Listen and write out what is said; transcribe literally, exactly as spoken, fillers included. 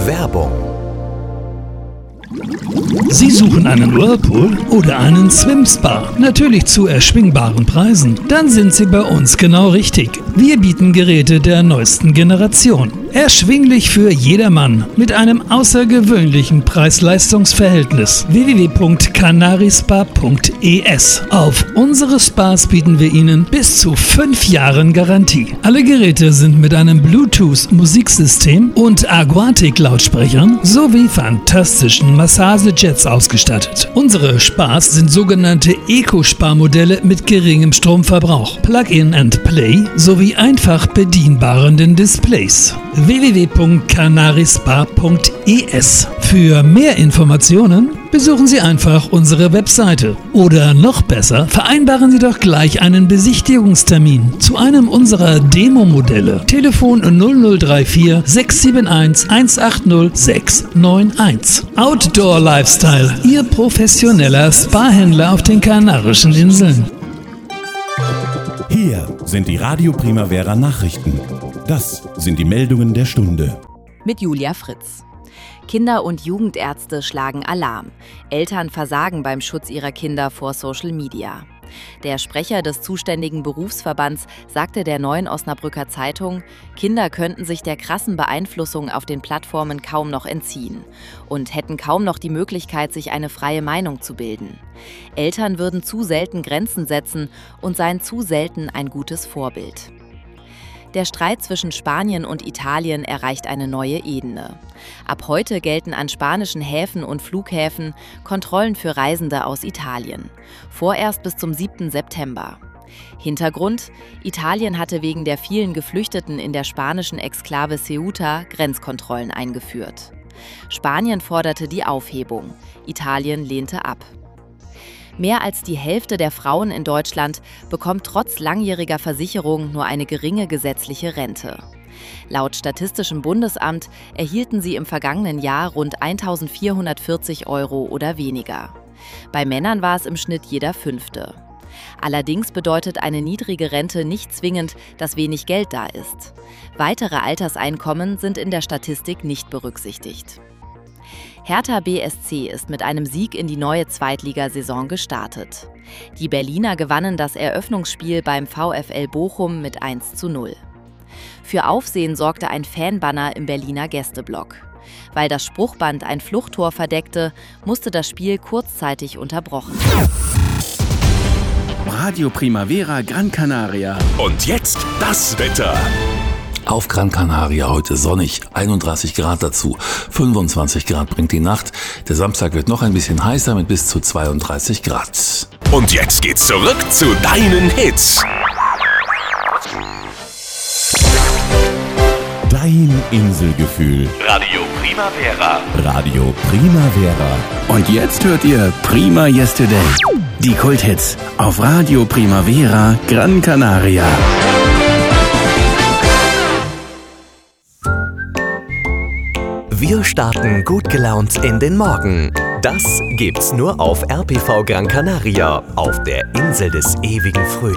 Werbung. Sie suchen einen Whirlpool oder einen Swim-Spa? Natürlich zu erschwingbaren Preisen? Dann sind Sie bei uns genau richtig. Wir bieten Geräte der neuesten Generation. Erschwinglich für jedermann mit einem außergewöhnlichen Preis-Leistungs-Verhältnis. w w w punkt canarispa punkt e s. Auf unsere Spas bieten wir Ihnen bis zu fünf Jahren Garantie. Alle Geräte sind mit einem Bluetooth-Musiksystem und Aquatic-Lautsprechern sowie fantastischen Massagejets ausgestattet. Unsere Spas sind sogenannte Eco-Spa-Modelle mit geringem Stromverbrauch, Plug-in and Play sowie einfach bedienbaren Displays. w w w punkt canarispa punkt e s. Für mehr Informationen besuchen Sie einfach unsere Webseite. Oder noch besser, vereinbaren Sie doch gleich einen Besichtigungstermin zu einem unserer Demo-Modelle. Telefon null null drei vier sechs sieben eins eins acht null sechs neun eins. Outdoor Lifestyle, Ihr professioneller Spa-Händler auf den Kanarischen Inseln. Hier sind die Radio Primavera Nachrichten. Das sind die Meldungen der Stunde. Mit Julia Fritz. Kinder- und Jugendärzte schlagen Alarm. Eltern versagen beim Schutz ihrer Kinder vor Social Media. Der Sprecher des zuständigen Berufsverbands sagte der Neuen Osnabrücker Zeitung, Kinder könnten sich der krassen Beeinflussung auf den Plattformen kaum noch entziehen und hätten kaum noch die Möglichkeit, sich eine freie Meinung zu bilden. Eltern würden zu selten Grenzen setzen und seien zu selten ein gutes Vorbild. Der Streit zwischen Spanien und Italien erreicht eine neue Ebene. Ab heute gelten an spanischen Häfen und Flughäfen Kontrollen für Reisende aus Italien. Vorerst bis zum siebten September. Hintergrund: Italien hatte wegen der vielen Geflüchteten in der spanischen Exklave Ceuta Grenzkontrollen eingeführt. Spanien forderte die Aufhebung. Italien lehnte ab. Mehr als die Hälfte der Frauen in Deutschland bekommt trotz langjähriger Versicherung nur eine geringe gesetzliche Rente. Laut Statistischem Bundesamt erhielten sie im vergangenen Jahr rund eintausendvierhundertvierzig Euro oder weniger. Bei Männern war es im Schnitt jeder Fünfte. Allerdings bedeutet eine niedrige Rente nicht zwingend, dass wenig Geld da ist. Weitere Alterseinkommen sind in der Statistik nicht berücksichtigt. Hertha B S C ist mit einem Sieg in die neue Zweitligasaison gestartet. Die Berliner gewannen das Eröffnungsspiel beim VfL Bochum mit eins zu null. Für Aufsehen sorgte ein Fanbanner im Berliner Gästeblock. Weil das Spruchband ein Fluchttor verdeckte, musste das Spiel kurzzeitig unterbrochen. Radio Primavera Gran Canaria. Und jetzt das Wetter. Auf Gran Canaria heute sonnig, einunddreißig Grad dazu, fünfundzwanzig Grad bringt die Nacht. Der Samstag wird noch ein bisschen heißer mit bis zu zweiunddreißig Grad. Und jetzt geht's zurück zu deinen Hits. Dein Inselgefühl. Radio Primavera. Radio Primavera. Und jetzt hört ihr Prima Yesterday. Die Kulthits auf Radio Primavera Gran Canaria. Wir starten gut gelaunt in den Morgen. Das gibt's nur auf R P V Gran Canaria, auf der Insel des ewigen Frühlings.